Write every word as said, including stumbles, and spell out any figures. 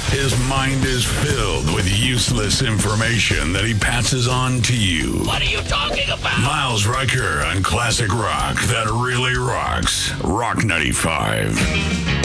His mind is filled with useless information that he passes on to you. What are you talking about? Miles Riker on classic rock that really rocks. Rock ninety-five.